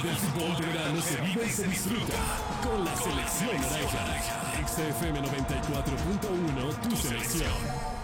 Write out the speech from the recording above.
del fútbol de verano se vive y se disfruta con la selección naranja. XFM 94.1, tu selección.